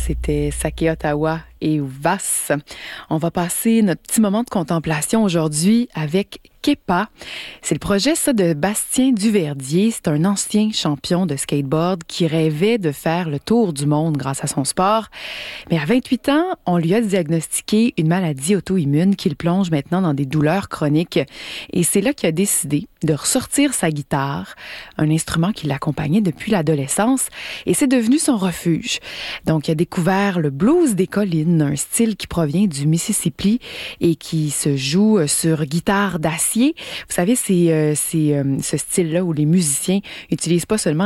C'était Sake Ottawa et Vas. On va passer notre petit moment de contemplation aujourd'hui avec Kepa. C'est le projet, ça, de Bastien Duverdier. C'est un ancien champion de skateboard qui rêvait de faire le tour du monde grâce à son sport. Mais à 28 ans, on lui a diagnostiqué une maladie auto-immune qui le plonge maintenant dans des douleurs chroniques. Et c'est là qu'il a décidé de ressortir sa guitare, un instrument qui l'accompagnait depuis l'adolescence, et c'est devenu son refuge. Donc, il a découvert le blues des collines, un style qui provient du Mississippi et qui se joue sur guitare d'acier. Vous savez, c'est ce style-là où les musiciens utilisent pas seulement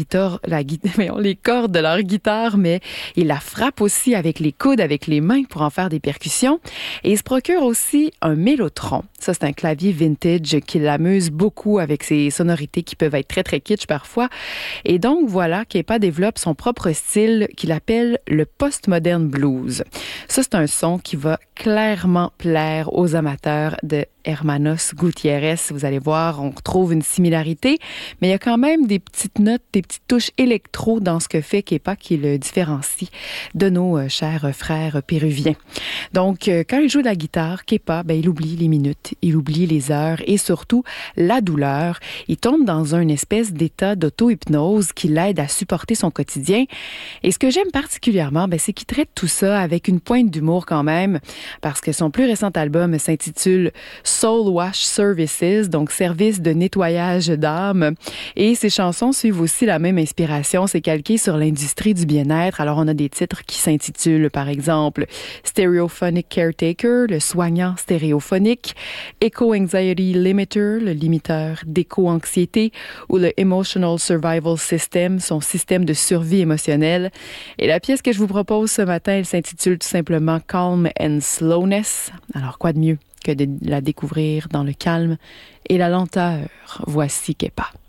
les cordes de leur guitare, mais ils la frappent aussi avec les coudes, avec les mains pour en faire des percussions. Et ils se procurent aussi un mélotron. Ça, c'est un clavier vintage qui l'amuse beaucoup avec ses sonorités qui peuvent être très, très kitsch parfois. Et donc, voilà, Kepa développe son propre style qu'il appelle le postmodern blues. Ça, c'est un son qui va clairement plaire aux amateurs de Hermanos Gutiérrez. Vous allez voir, on retrouve une similarité, mais il y a quand même des petites notes, des petites touches électro dans ce que fait Kepa qui le différencie de nos chers frères péruviens. Donc, quand il joue de la guitare, Kepa, il oublie les minutes, il oublie les heures et surtout la douleur. Il tombe dans une espèce d'état d'auto-hypnose qui l'aide à supporter son quotidien. Et ce que j'aime particulièrement, c'est qu'il traite tout ça avec une pointe d'humour quand même, parce que son plus récent album s'intitule Soul Wash Services, donc service de nettoyage d'âme. Et ses chansons suivent aussi la même inspiration. C'est calqué sur l'industrie du bien-être. Alors, on a des titres qui s'intitulent, par exemple, Stereophonic Caretaker, le soignant stéréophonique, Echo Anxiety Limiter, le limiteur d'éco-anxiété, ou le Emotional Survival System, son système de survie émotionnelle. Et la pièce que je vous propose ce matin, elle s'intitule tout simplement Calm and Slowness. Alors, quoi de mieux que de la découvrir dans le calme et la lenteur? Voici Kepa.